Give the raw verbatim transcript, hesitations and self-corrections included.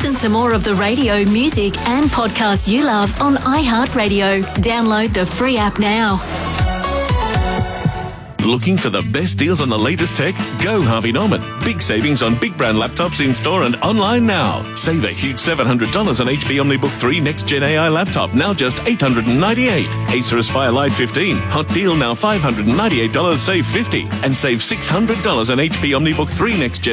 Listen to more of the radio, music and podcasts you love on iHeartRadio. Download the free app now. Looking for the best deals on the latest tech? Go Harvey Norman. Big savings on big brand laptops in store and online now. Save a huge seven hundred dollars on H P OmniBook three Next Gen A I laptop, now just eight hundred ninety-eight dollars. Acer Aspire Lite fifteen, hot deal now five hundred ninety-eight dollars, save fifty dollars. And save six hundred dollars on H P OmniBook three Next Gen